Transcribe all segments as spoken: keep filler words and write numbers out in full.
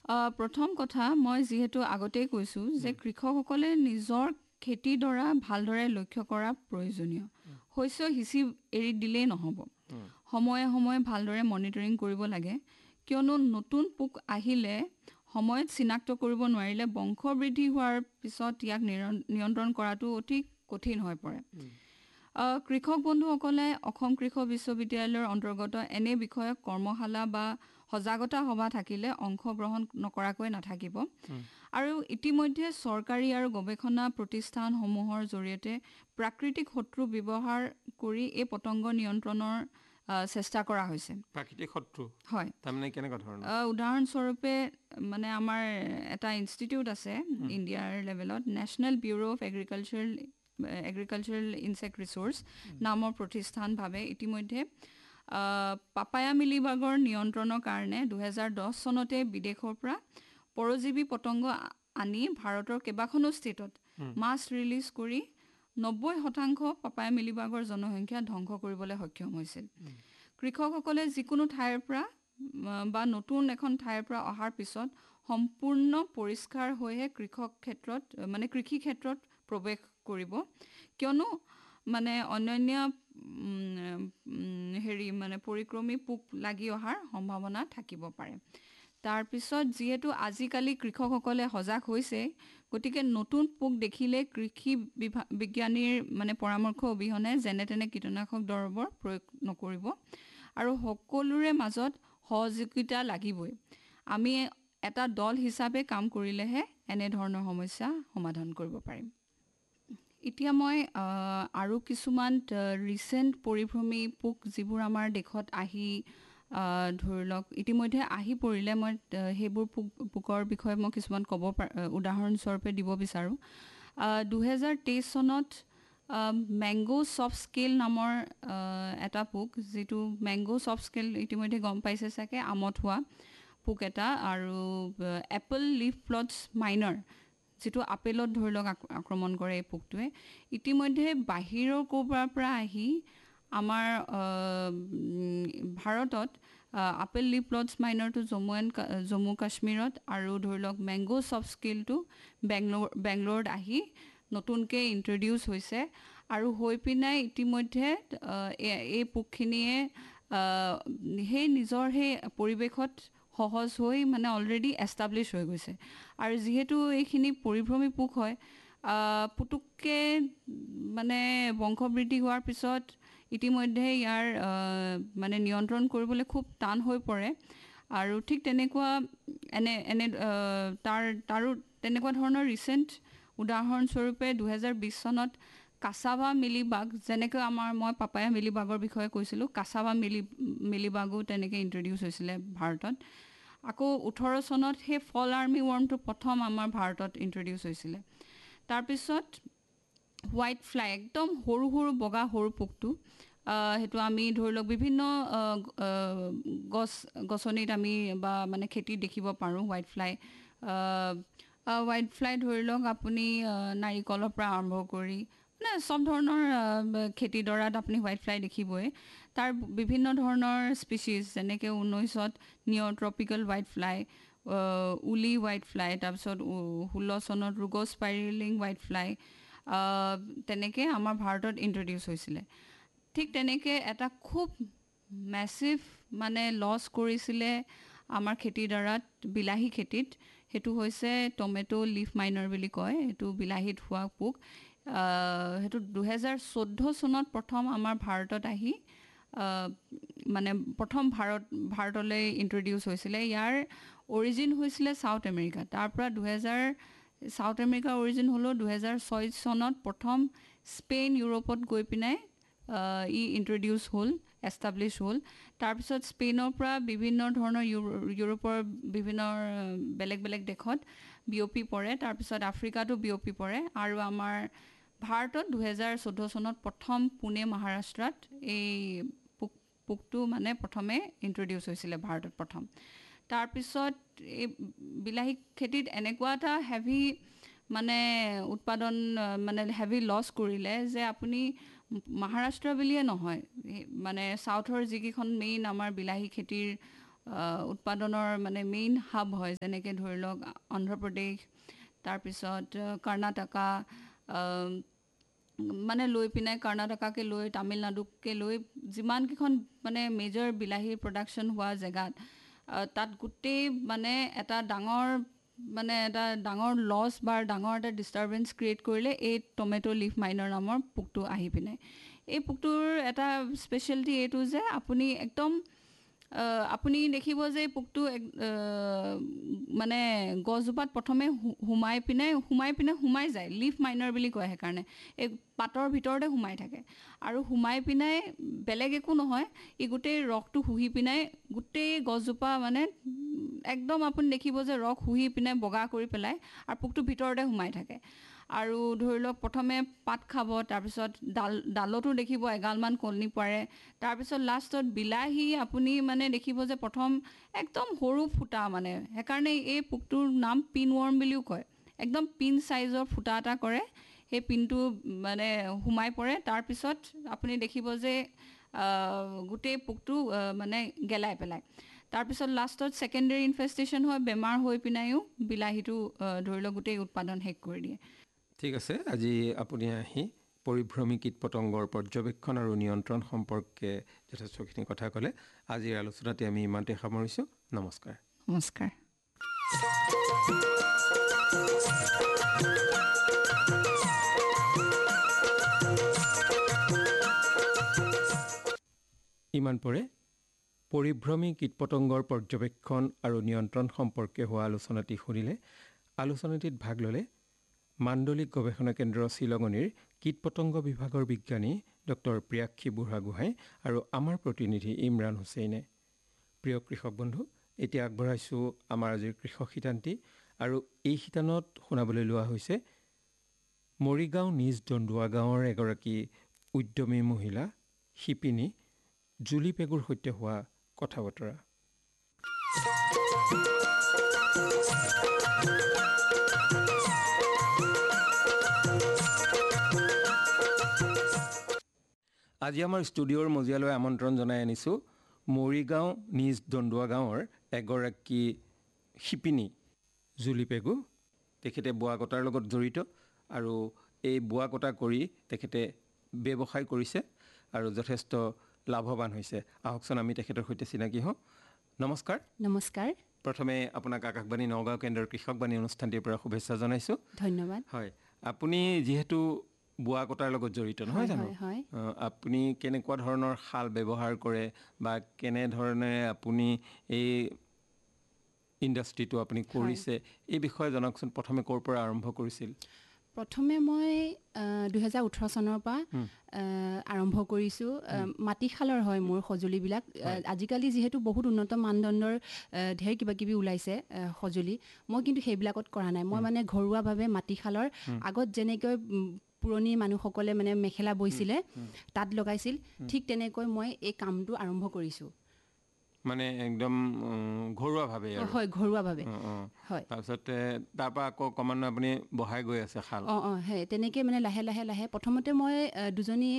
প্ৰথম কথা মই যিহেতু আগতেই কৈছোঁ যে কৃষকসকলে নিজৰ খেতিডৰা ভালদৰে লক্ষ্য কৰা প্ৰয়োজনীয় শস্য সিঁচি এৰি দিলেই নহ'ব সময়ে সময়ে ভালদৰে মনিটৰিং কৰিব লাগে কিয়নো নতুন পোক আহিলে সময়ত চিনাক্ত কৰিব নোৱাৰিলে বংশবৃদ্ধি হোৱাৰ পিছত ইয়াক নিয়ন্ত্ৰণ কৰাটো অতি কঠিন হৈ পৰে কৃষক বন্ধুসকলে অসম কৃষি বিশ্ববিদ্যালয়ৰ অন্তৰ্গত এনে বিষয়ক কৰ্মশালা বা সজাগতা সভা থাকিলে অংশগ্ৰহণ নকৰাকৈ নাথাকিব আৰু ইতিমধ্যে চৰকাৰী আৰু গৱেষণা প্ৰতিষ্ঠানসমূহৰ জৰিয়তে প্ৰাকৃতিক শত্ৰু ব্যৱহাৰ কৰি এই পতংগ নিয়ন্ত্ৰণৰ চেষ্টা কৰা হৈছে প্ৰাকৃতিক শত্ৰু হয় তাৰমানে কেনেকুৱা ধৰণৰ উদাহৰণস্বৰূপে মানে আমাৰ এটা ইনষ্টিটিউট আছে ইণ্ডিয়াৰ লেভেলত national bureau of agricultural agricultural insect resource নামৰ প্ৰতিষ্ঠানভাৱে ইতিমধ্যে পাপায়া মিলিবাগৰ নিয়ন্ত্ৰণৰ কাৰণে দুহেজাৰ দহ চনতে বিদেশৰ পৰা পৰজীৱী পতংগ আনি ভাৰতৰ কেইবাখনো ষ্টেটত মাছ ৰিলিজ কৰি নব্বৈ শতাংশ পাপায়া মিলিবাগৰ জনসংখ্যা ধ্বংস কৰিবলৈ সক্ষম হৈছিল কৃষকসকলে যিকোনো ঠাইৰ পৰা বা নতুন এখন ঠাইৰ পৰা অহাৰ পিছত সম্পূৰ্ণ পৰিষ্কাৰ হৈহে কৃষক ক্ষেত্ৰত মানে কৃষি ক্ষেত্ৰত প্ৰৱেশ কৰিব কিয়নো মানে অন্যান্য হেৰি মানে পৰিক্ৰমী পোক লাগি অহাৰ সম্ভাৱনা থাকিব পাৰে তাৰ পিছত যিহেতু আজিকালি কৃষকসকলে সজাগ হৈছে গতিকে নতুন পোক দেখিলে কৃষি বিজ্ঞানীৰ মানে পৰামৰ্শ অবিহনে যেনে তেনে কীটনাশক দৰৱৰ প্ৰয়োগ নকৰিব আৰু সকলোৰে মাজত সহযোগিতা লাগিবই আমি এটা দল হিচাপে কাম কৰিলেহে এনে ধৰণৰ সমস্যা সমাধান কৰিব পাৰিম এতিয়া মই আৰু কিছুমান ৰিসেন্ট পৰিভ্ৰমী পোক যিবোৰ আমাৰ দেশত আহি ধৰি লওক ইতিমধ্যে আহি পৰিলে মই সেইবোৰ পোক পোকৰ বিষয়ে মই কিছুমান ক'ব উদাহৰণস্বৰূপে দিব বিচাৰোঁ দুহেজাৰ তেইছ চনত মেংগো সফট স্কেল নামৰ এটা পোক যিটো মেংগো সফট স্কেল ইতিমধ্যে গম পাইছে চাগে আমত হোৱা পোক এটা আৰু এপল লিফ প্লটছ মাইনৰ যিটো আপেলত ধৰি লওক আক্ৰমণ কৰে এই পোকটোৱে ইতিমধ্যে বাহিৰৰ ক'ৰবাৰ পৰা আহি আমাৰ ভাৰতত apple leaf প্লটছ মাইনৰটো Jammu and Jammu কাশ্মীৰত আৰু ধৰি লওক মেংগো সফট স্কেলটো বেংগলোৰ বেংগলোৰত আহি নতুনকৈ ইন্ট্ৰডিউচ হৈছে আৰু হৈ পিনাই ইতিমধ্যে এই পোকখিনিয়ে সেই নিজৰ সেই পৰিৱেশত সহজ হৈ মানে অলৰেডি এষ্টাব্লিছ হৈ গৈছে আৰু যিহেতু এইখিনি পৰিভ্ৰমী পোক হয় পুতুককৈ মানে বংশবৃদ্ধি হোৱাৰ পিছত ইতিমধ্যে ইয়াৰ মানে নিয়ন্ত্ৰণ কৰিবলৈ খুব টান হৈ পৰে আৰু ঠিক তেনেকুৱা এনে এনে তাৰ তাৰো তেনেকুৱা ধৰণৰ ৰিচেণ্ট উদাহৰণস্বৰূপে দুহেজাৰ বিছ চনত কাছাভা মিলিবাগ যেনেকৈ আমাৰ মই পাপায়া মিলিবাগৰ বিষয়ে কৈছিলোঁ কাছাভা মিলি মিলিবাগো তেনেকৈ ইন্ট্ৰডিউচ হৈছিলে ভাৰতত আকৌ ওঠৰ চনত সেই ফল আৰ্মি ৱৰ্মটো প্ৰথম আমাৰ ভাৰতত ইন্ট্ৰডিউচ হৈছিলে তাৰপিছত হোৱাইট ফ্লাই একদম সৰু সৰু বগা সৰু পোকটো সেইটো আমি ধৰি লওক বিভিন্ন গছ গছনিত আমি বা মানে খেতি দেখিব পাৰোঁ হোৱাইট ফ্লাই হোৱাইট ফ্লাই ধৰি লওক আপুনি নাৰিকলৰ পৰা আৰম্ভ কৰি মানে সব ধৰণৰ খেতিডৰাত আপুনি হোৱাইট ফ্লাই দেখিবই তাৰ বিভিন্ন ধৰণৰ স্পিচিছ যেনেকৈ ঊনৈছত নিঅ' ট্ৰপিকেল হোৱাইট ফ্লাই উলি হোৱাইট ফ্লাই তাৰপিছত ষোল্ল চনত ৰুগো স্পাইৰেলিং হোৱাইট ফ্লাই তেনেকৈ আমাৰ ভাৰতত ইন্ট্ৰডিউচ হৈছিলে ঠিক তেনেকৈ এটা খুব মেছিভ মানে লছ কৰিছিলে আমাৰ খেতিডৰাত বিলাহী খেতিত সেইটো হৈছে টমেটো লিফ মাইনাৰ বুলি কয় এইটো বিলাহীত হোৱা পোক সেইটো দুহেজাৰ চৈধ্য চনত প্ৰথম আমাৰ ভাৰতত আহি মানে প্ৰথম ভাৰত ভাৰতলৈ ইন্ট্ৰডিউচ হৈছিলে ইয়াৰ অৰিজিন হৈছিলে সাউথ আমেৰিকা তাৰ পৰা দুহেজাৰ সাউথ আমেৰিকাৰ অৰিজিন হ'লেও দুহেজাৰ ছয় চনত প্ৰথম স্পেইন ইউৰোপত গৈ পিনে ই ইন্ট্ৰডিউচ হ'ল এষ্টাব্লিছ হ'ল তাৰপিছত স্পেইনৰ পৰা বিভিন্ন ধৰণৰ ইউৰোপৰ বিভিন্ন বেলেগ বেলেগ দেশত বিয়পি পৰে তাৰপিছত আফ্ৰিকাতো বিয়পি পৰে আৰু আমাৰ ভাৰতত দুহেজাৰ চৈধ্য চনত প্ৰথম পুনে মহাৰাষ্ট্ৰত এই পোক পোকটো মানে প্ৰথমে ইন্ট্ৰডিউচ হৈছিলে ভাৰতত প্ৰথম তাৰপিছত এই বিলাহী খেতিত এনেকুৱা এটা হেভি মানে উৎপাদন মানে হেভি লছ কৰিলে যে আপুনি মহাৰাষ্ট্ৰ বুলিয়ে নহয় মানে সাউথৰ যিকেইখন মেইন আমাৰ বিলাহী খেতিৰ উৎপাদনৰ মানে মেইন হাব হয়, যেনেকৈ ধৰি লওক অন্ধ্ৰপ্ৰদেশ, তাৰপিছত কৰ্ণাটকা, মানে লৈ পিনে কৰ্ণাটকাকে লৈ তামিলনাডুকে লৈ যিমানকেইখন মানে মেজৰ বিলাহীৰ প্ৰডাকশ্যন হোৱা জেগাত তাত গোটেই মানে এটা ডাঙৰ মানে এটা ডাঙৰ লছ বা ডাঙৰ এটা ডিষ্টাৰ্বেঞ্চ ক্ৰিয়েট কৰিলে এই টমেট' লিফ মাইনাৰ নামৰ পোকটো আহি পিনে। এই পোকটোৰ এটা স্পেচিয়েলিটি এইটো যে আপুনি একদম আপুনি দেখিব যে পোকটো মানে গছজোপাত প্ৰথমে সোমাই পিনে সোমাই পিনে সোমাই যায়, লিফ মাইনাৰ বুলি কয় সেইকাৰণে। এই পাতৰ ভিতৰতে সোমাই থাকে আৰু সোমাই পিনাই বেলেগ একো নহয়, ই গোটেই ৰসটো শুহি পিনাই গোটেই গছজোপা মানে একদম আপুনি দেখিব যে ৰস শুহি পিনে বগা কৰি পেলাই আৰু পোকটো ভিতৰতে সোমাই থাকে। আৰু ধৰি লওক প্ৰথমে পাত খাব, তাৰপিছত ডাল ডালতো দেখিব এগালমান কলনি পাৰে, তাৰপিছত লাষ্টত বিলাহী আপুনি মানে দেখিব যে প্ৰথম একদম সৰু ফুটা, মানে সেইকাৰণে এই পোকটোৰ নাম পিন ৱৰ্ম বুলিও কয়। একদম পিন চাইজৰ ফুটা এটা কৰে, সেই পিনটো মানে সোমাই পৰে, তাৰপিছত আপুনি দেখিব যে গোটেই পোকটো মানে গেলাই পেলায়। তাৰপিছত লাষ্টত ছেকেণ্ডেৰী ইনফেষ্টেশ্যন হয়, বেমাৰ হৈ পিনায়ো বিলাহীটো ধৰি লওক গোটেই উৎপাদন শেষ কৰি দিয়ে। ঠিক আছে, আজি আপুনি আহি পৰিভ্ৰমী কীট পতংগৰ পৰ্যবেক্ষণ আৰু নিয়ন্ত্ৰণ সম্পৰ্কে যথেষ্টখিনি কথা ক'লে। আজিৰ আলোচনাতে আমি ইমানতে সামৰিছোঁ। নমস্কাৰ। নমস্কাৰ। ইমান পৰে পৰিভ্ৰমী কীট পতংগৰ পৰ্যবেক্ষণ আৰু নিয়ন্ত্ৰণ সম্পৰ্কে হোৱা আলোচনাটি শুনিলে। আলোচনাটিত ভাগ ল'লে মাণ্ডলিক গৱেষণা কেন্দ্ৰ শ্বিলঙনিৰ কীট পতংগ বিভাগৰ বিজ্ঞানী ডক্টৰ প্ৰিয়াক্ষী বুঢ়াগোহাঁই আৰু আমাৰ প্ৰতিনিধি ইমৰান হুছেইনে। প্ৰিয় কৃষক বন্ধু, এতিয়া আগবঢ়াইছোঁ আমাৰ আজিৰ কৃষক শিতানটি, আৰু এই শিতানত শুনাবলৈ লোৱা হৈছে মৰিগাঁও নিজ দণ্ডুৱা গাঁৱৰ এগৰাকী উদ্যমী মহিলা শিপিনী জুলি পেগুৰ সৈতে হোৱা কথা বতৰা। আজি আমাৰ ষ্টুডিঅ'ৰ মজিয়ালৈ আমন্ত্ৰণ জনাই আনিছোঁ মৰিগাঁও নিজ দণ্ডুৱা গাঁৱৰ এগৰাকী শিপিনী জুলি পেগু। তেখেতে বোৱা কটাৰ লগত জড়িত আৰু এই বোৱা কটা কৰি তেখেতে ব্যৱসায় কৰিছে আৰু যথেষ্ট লাভৱান হৈছে। আহকচোন আমি তেখেতৰ সৈতে চিনাকি হওঁ। নমস্কাৰ। নমস্কাৰ। প্ৰথমে আপোনাক আকাশবাণী নগাঁও কেন্দ্ৰৰ কৃষকবাণী অনুষ্ঠানটিৰ পৰা শুভেচ্ছা জনাইছোঁ। ধন্যবাদ। হয়, আপুনি যিহেতু বোৱা কটাৰ লগত জড়িত নহয় জানো, আপুনি কেনেকুৱা ধৰণৰ শাল ব্যৱহাৰ কৰে বা কেনেধৰণে আপুনি এই ইণ্ডাষ্ট্ৰিটো আপুনি কৰিছে, এই বিষয়ে জনাওকচোন। প্ৰথমে ক'ৰ পৰা আৰম্ভ কৰিছিল? প্ৰথমে মই দুহেজাৰ ওঠৰ চনৰ পৰা আৰম্ভ কৰিছোঁ। মাটিশালৰ হয় মোৰ সঁজুলিবিলাক। আজিকালি যিহেতু বহুত উন্নত মানদণ্ডৰ ঢেৰ কিবা কিবি ওলাইছে সঁজুলি, মই কিন্তু সেইবিলাকত কৰা নাই। মই মানে ঘৰুৱাভাৱে মাটিশালৰ আগত যেনেকৈ পুৰণি মানুহসকলে মানে মেখেলা বৈছিলে, তাত লগাইছিল, ঠিক তেনেকৈ মই এই কামটো আৰম্ভ কৰিছোঁ। মানে একদম ঘৰুৱাভাৱে? হয়, ঘৰুৱাভাৱে। হয়। তাৰপিছতে তাৰপৰা আকৌ ক্ৰমান্বয়ে আপুনি বঢ়াই গৈ আছে শাল? অঁ অঁ সেই তেনেকৈ মানে লাহে লাহে লাহে প্ৰথমতে মই দুজনী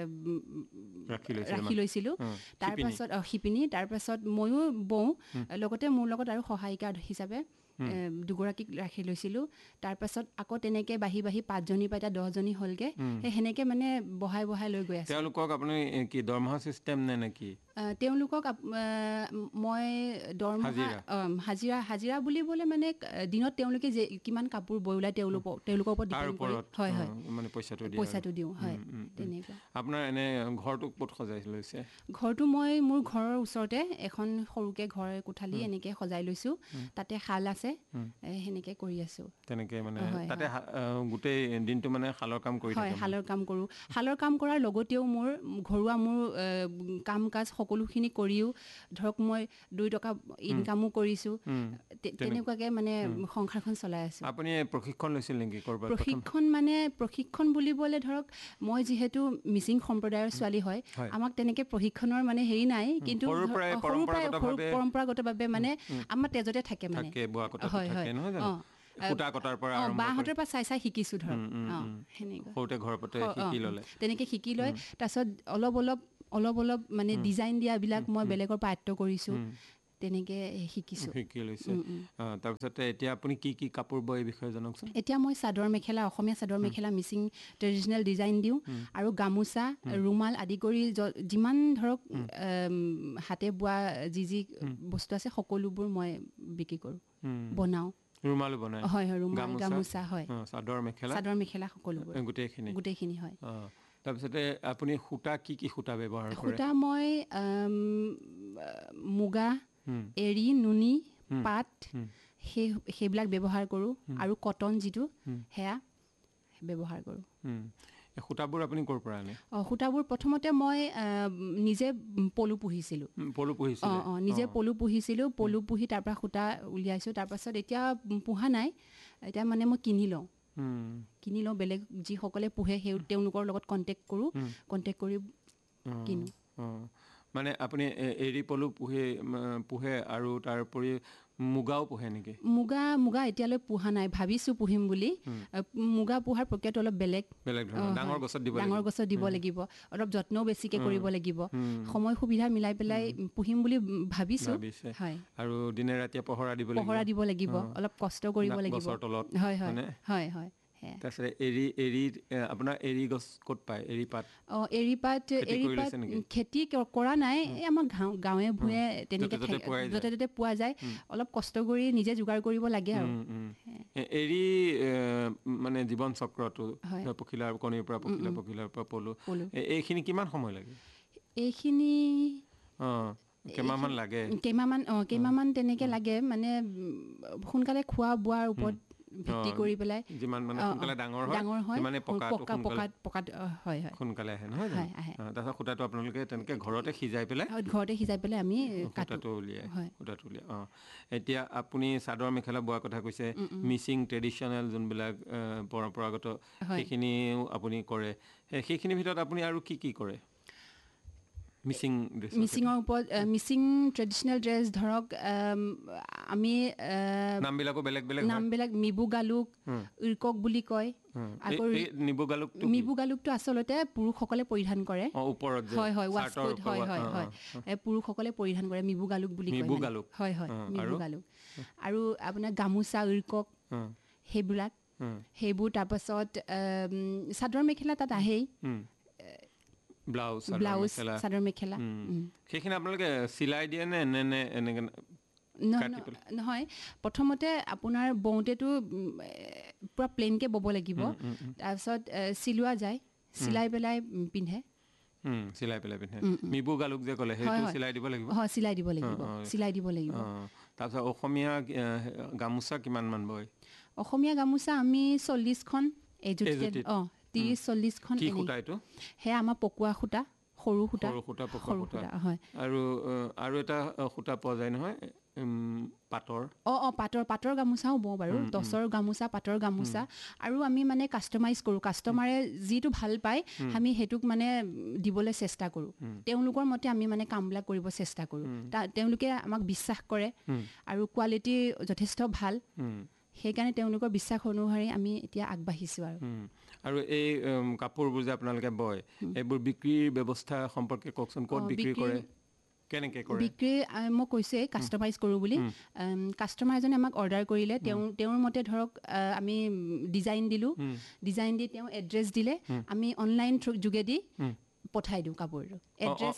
ৰাখি লৈছিলোঁ, তাৰপাছত শিপিনী, তাৰপাছত ময়ো বওঁ, লগতে মোৰ লগত আৰু সহায়িকা হিচাপে দুগৰাকীক ৰাখি লৈছিলোঁ। তাৰপাছত আকৌ তেনেকৈ বাঢ়ি বাঢ়ি পাঁচজনীৰ পৰা এতিয়া দহজনী হ'লগৈ। সেই সেনেকৈ মানে বঢ়াই বঢ়াই লৈ গৈ আছোঁ। তেওঁলোকক আপুনি কি দৰমহা চিষ্টেম নে নেকি? তেওঁলোকক মই দৰমহা হাজিৰা হাজিৰা বুলিবলৈ মানে দিনত তেওঁলোকে যে কিমান কাপোৰ বৈ ওলাই তেওঁলোকৰ তেওঁলোকৰ ওপৰত ডিপেণ্ড কৰি হয় হয় মানে পইচাটো পইচাটো দিওঁ। হয়, তেনেকুৱা। আপোনাৰ এনে ঘৰটো ক'ত সজাই লৈছে? ঘৰটো মই মোৰ ঘৰৰ ওচৰতে এখন সৰুকৈ ঘৰ কোঠালি এনেকৈ সজাই লৈছোঁ। তাতে শাল আছে, সেনেকৈ কৰি আছোঁ। তেনেকৈ মানে তাতে গোটেই দিনটো মানে শালৰ কাম কৰি হয়, শালৰ কাম কৰোঁ। শালৰ কাম কৰাৰ লগতেও মোৰ ঘৰুৱা মোৰ কাম কাজ সকলোখিনি কৰিও ধৰক মই দুই টকা ইনকামো কৰিছোঁ। তেনেকুৱাকৈ মানে সংসাৰখন চলাই আছোঁ। আপুনি প্ৰশিক্ষণ লৈছিল নেকি ক'ৰবাত? প্ৰশিক্ষণ মানে প্ৰশিক্ষণ বুলিবলৈ ধৰক মই যিহেতু মিচিং সম্প্ৰদায়ৰ ছোৱালী হয়, আমাক তেনেকৈ প্ৰশিক্ষণৰ মানে হেৰি নাই, কিন্তু সৰুৰ পৰাই পৰম্পৰাগতভাৱে মানে আমাৰ তেজতে থাকে মানে। হয় হয় অঁ বাহঁতৰ পৰা চাই চাই শিকিছোঁ ধৰক। অঁ সেনেকুৱা সৰুতে ঘৰৰ পৰা শিকি ল'লে, তেনেকৈ শিকি লৈ তাৰপিছত অলপ অলপ অলপ অলপ মানে ডিজাইন দিয়াবিলাক মই বেলেগৰ পৰা আয়ত্ব কৰিছোঁ। তেনেকে শিকিছোঁ। শিকি লৈছে তাৰপিছতে এতিয়া আপুনি কি কি কাপোৰ বয় এই বিষয়ে জনাওকচোন। এতিয়া মই চাদৰ মেখেলা অসমীয়া চাদৰ মেখেলা মিচিং ট্ৰেডিশ্যনেল ডিজাইন দিওঁ আৰু গামোচা ৰুমাল আদি কৰি যিমান ধৰক হাতে বোৱা যি যি বস্তু আছে সকলোবোৰ মই বিক্ৰী কৰোঁ, বনাওঁ। ৰুমালো বনায়? হয় হয়, ৰুমাল গামোচা হয়, চাদৰ মেখেলা চাদৰ মেখেলা সকলোবোৰ গোটেইখিনি গোটেইখিনি হয়। তাৰপিছতে আপুনি সূতা কি কি সূতা ব্যৱহাৰ কৰে? সূতা মই মুগা, এৰী, নুনী, পাট সেই সেইবিলাক ব্যৱহাৰ কৰোঁ আৰু কটন যিটো সেয়া ব্যৱহাৰ কৰোঁ। সূতাবোৰ আপুনি ক'ৰ পৰা আনে? অঁ, সূতাবোৰ প্ৰথমতে মই নিজে পলু পুহিছিলোঁ। পলু পুহিছিলোঁ? অঁ অঁ, নিজে পলু পুহিছিলোঁ। পলু পুহি তাৰ পৰা সূতা উলিয়াইছোঁ। তাৰপাছত এতিয়া পোহা নাই, এতিয়া মানে মই কিনি লওঁ কিনি লওঁ বেলেগ যিসকলে পোহে সেই তেওঁলোকৰ লগত কণ্টেক্ট কৰোঁ, কণ্টেক্ট কৰি কিনো। মানে আপুনি এৰী পলু পোহে পোহে আৰু তাৰোপৰি মুগাও পোহে নেকি? মুগা মুগা এতিয়ালৈ পোহা নাই, ভাবিছোঁ পুহিম বুলি। মুগা পোহাৰ প্ৰক্ৰিয়াটো অলপ বেলেগ বেলেগ ধৰণৰ, ডাঙৰ গছত দিব ডাঙৰ গছত দিব লাগিব, অলপ যত্নও বেছিকৈ কৰিব লাগিব। সময় সুবিধা মিলাই পেলাই পুহিম বুলি ভাবিছোঁ। হয়, আৰু দিনে ৰাতিয়ে পহৰা দিব লাগিব পহৰা দিব লাগিব, অলপ কষ্ট কৰিব লাগিব। গছৰ তলত। হয় হয় হয় হয়। তাৰপিছতে এৰী এৰী আপোনাৰ এৰী গছ ক'ত পায়? এৰী পাত? অঁ, এৰী পাত এৰী পাত খেতি কৰা নাই, এই আমাৰ গাঁও গাঁৱে ভূঞে তেনেকৈ য'তে ত'তে পোৱা যায়। অলপ কষ্ট কৰি নিজে যোগাৰ কৰিব লাগে আৰু। এৰী মানে জীৱন চক্ৰটো পখিলাৰ কণীৰ পৰা পখিলা, পখিলাৰ পৰা পলু, এইখিনি কিমান সময় লাগে? এইখিনি অঁ, কেইমাহমান লাগে? কেইমাহমান অঁ কেইমাহমান তেনেকৈ লাগে, মানে সোনকালে খোৱা বোৱাৰ ওপৰত ভিত্তি কৰি পেলাই যিমান মানে সোনকালে ডাঙৰ হয় ডাঙৰ হয় মানে পকাটো পকাত পকাত হয় হয় সোনকালে আহে নহয় জানো? তাৰপিছত সূতাটো আপোনালোকে তেনেকৈ ঘৰতে সিজাই পেলাই ঘৰতে সিজাই পেলাই আমি সূতাটো উলিয়াই সূতাটো উলিয়াই অঁ। এতিয়া আপুনি চাদৰ মেখেলা বোৱাৰ কথা কৈছে, মিচিং ট্ৰেডিশ্যনেল যোনবিলাক পৰম্পৰাগত সেইখিনিও আপুনি কৰে, সেইখিনিৰ ভিতৰত আপুনি আৰু কি কি কৰে? মিচিং মিচিঙৰ ওপৰত মিচিং ট্ৰেডিশ্যনেল ড্ৰেছ ধৰক আমি নামবিলাকো বেলেগ বেলেগ নামবিলাক মিবু গালুক, ইৰকক বুলি কয়। আকৌ মিবু গালুকটো আচলতে পুৰুষসকলে পৰিধান কৰে। হয় হয়, ৱাছকোট হয় হয় হয়, পুৰুষসকলে পৰিধান কৰে, মিবু গালুক বুলি কয়। হয় হয়, মিবু গালুক। আৰু আপোনাৰ গামোচা, ইৰকক সেইবিলাক সেইবোৰ। তাৰপাছত চাদৰ মেখেলা তাত আহেই, ব্লাউজ ব্লাউজ চাদৰ মেখেলা সেইখিনি আপোনালোকে চিলাই দিয়ে নে নে নে এনেকৈ? নহয়, প্ৰথমতে আপোনাৰ বওঁতেতো পূৰা প্লেইনকৈ ব'ব লাগিব, তাৰপিছত চিলোৱা যায়, চিলাই পেলাই পিন্ধে। চিলাই পেলাই পিন্ধে। মিবু গালুক যে ক'লে সেইটো চিলাই দিব লাগিব? হয়, চিলাই দিব লাগিব, চিলাই দিব লাগিব। তাৰপিছত অসমীয়া গামোচা কিমানমান বয়? অসমীয়া গামোচা আমি চল্লিছখন এজুতি অঁ ত্ৰিছ চল্লিছখন। কি সূতা এইটো? সেয়া আমাৰ পকোৱা সূতা, সৰু সূতা। সৰু সূতা, পকোৱা সূতা হয়। আৰু আৰু এটা সূতা পোৱা যায় নহয় পাটৰ? অঁ অঁ, পাটৰ পাটৰ গামোচাও বওঁ বাৰু, টচৰ গামোচা, পাটৰ গামোচা। আৰু আমি মানে কাষ্টমাইজ কৰোঁ, কাষ্টমাৰে যিটো ভাল পায় আমি সেইটোক মানে দিবলৈ চেষ্টা কৰোঁ। তেওঁলোকৰ মতে আমি মানে কামবিলাক কৰিব চেষ্টা কৰোঁ। তেওঁলোকে আমাক বিশ্বাস কৰে আৰু কোৱালিটি যথেষ্ট ভাল, সেইকাৰণে তেওঁলোকৰ বিশ্বাস অনুসৰি আমি এতিয়া আগবাঢ়িছোঁ। আৰু আৰু এই কাপোৰবোৰ যে আপোনালোকে বয়, এইবোৰ বিক্ৰীৰ ব্যৱস্থা সম্পৰ্কে কওকচোন। ক'ত বিক্ৰী কৰে, কেনেকৈ কৰে? বিক্ৰী মই কৈছোঁৱেই কাষ্টমাইজ কৰোঁ বুলি। কাষ্টমাৰ এজনে আমাক অৰ্ডাৰ কৰিলে, তেওঁ তেওঁৰ মতে ধৰক আমি ডিজাইন দিলোঁ, ডিজাইন দি তেওঁ এড্ৰেছ দিলে, আমি অনলাইন যোগেদি পঠাই দিওঁ কাপোৰটো। এড্ৰেছ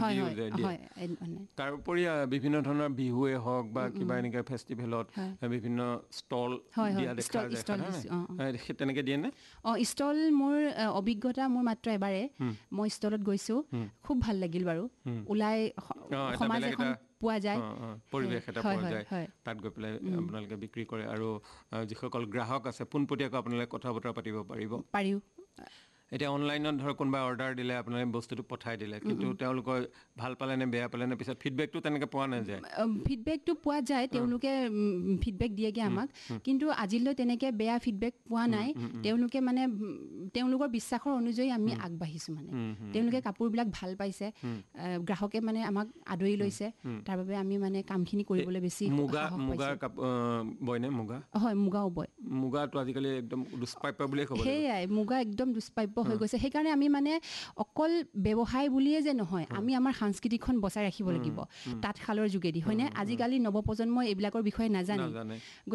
তাৰোপৰি বিভিন্ন ধৰণৰ বিহুৱে হওক বা কিবা এনেকৈ ফেষ্টিভেলত বিভিন্ন ষ্টল দিয়া দেখা যায়, তেনেকৈ দিয়ে নে? অঁ, ষ্টল মোৰ অভিজ্ঞতা মোৰ মাত্ৰ এবাৰে মই ষ্টলত গৈছোঁ, খুব ভাল লাগিল বাৰু। ওলাই সমাজ এখন পোৱা যায়, পৰিৱেশ এটা পোৱা যায়, তাত গৈ পেলাই আপোনালোকে বিক্ৰী কৰে। আৰু যিসকল গ্ৰাহক আছে পোনপটীয়াকৈ আপোনালোকে কথা বতৰা পাতিব পাৰিব পাৰিব। এতিয়া অনলাইনত ধৰক কোনোবাই অৰ্ডাৰ দিলে, আপোনালোকে বস্তুটো পঠাই দিলে, কিন্তু তেওঁলোকে ভাল পালে নে বেয়া পালে নে পিছত ফিডবেকটো তেনেকৈ পোৱা নাযায়? ফিডবেকটো পোৱা যায়, তেওঁলোকে ফিডবেক দিয়েগৈ আমাক, কিন্তু আজিলৈ তেনেকৈ বেয়া ফিডবেক পোৱা নাই। তেওঁলোকে মানে তেওঁলোকৰ বিশ্বাসৰ অনুযায়ী আমি আগবাঢ়িছোঁ। মানে তেওঁলোকে কাপোৰবিলাক ভাল পাইছে, গ্ৰাহকে মানে আমাক আদৰি লৈছে, তাৰ বাবে আমি মানে কামখিনি কৰিবলৈ বেছি মুগা মুগাৰ কাপোৰ বয়নে? মুগা? হয়, মুগাও বয়। মুগাটো আজিকালি একদম দুষ্প্ৰাপ্য বুলিয়ে ক'ব লাগিব। সেয়াই, মুগা একদম দুষ্প্ৰাপ্য হৈ গৈছে সেইকাৰণে আমি মানে অকল ব্যৱসায় বুলিয়ে যে নহয় আমি আমাৰ সংস্কৃতিখন বচাই ৰাখিব লাগিব তাঁতশালৰ যোগেদি হয়নে আজিকালি নৱপ্ৰজন্মই এইবিলাকৰ বিষয়ে নাজানে